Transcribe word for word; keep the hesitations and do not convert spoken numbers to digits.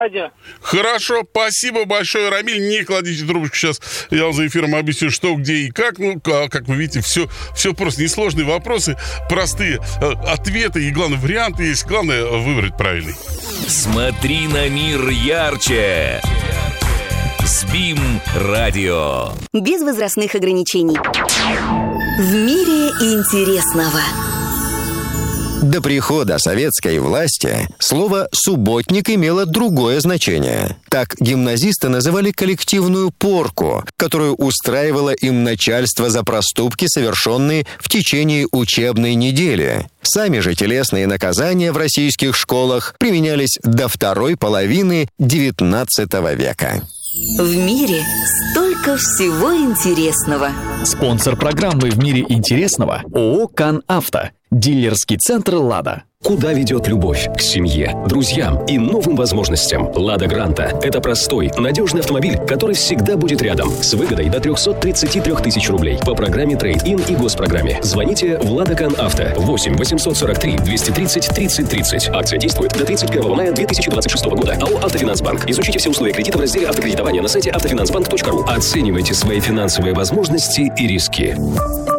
Хорошо, спасибо большое, Рамиль. Не кладите трубочку, сейчас я вам за эфиром объясню, что, где и как. Ну, как вы видите, все, все просто несложные вопросы, простые ответы и, главное, варианты есть. Главное, выбрать правильный. Смотри на мир ярче. СБИМ радио. Без возрастных ограничений. В мире интересного. До прихода советской власти слово «субботник» имело другое значение. Так гимназисты называли коллективную порку, которую устраивало им начальство за проступки, совершенные в течение учебной недели. Сами же телесные наказания в российских школах применялись до второй половины девятнадцатого века. В мире столько всего интересного. Спонсор программы «В мире интересного» ООО «Кан-Авто». Дилерский центр «Лада». Куда ведет любовь? К семье, друзьям и новым возможностям. «Лада Гранта» — это простой, надежный автомобиль, который всегда будет рядом. С выгодой до триста тридцать три тысячи рублей по программе «Трейд-ин» и госпрограмме. Звоните в «Лада Кан-Авто» восемь восемьсот сорок три двести тридцать тридцать тридцать. Акция действует до тридцать первого мая две тысячи двадцать шестого года. АО «Автофинансбанк». Изучите все условия кредита в разделе «Автокредитование» на сайте автофинансбанк точка ру. Оценивайте свои финансовые возможности и риски.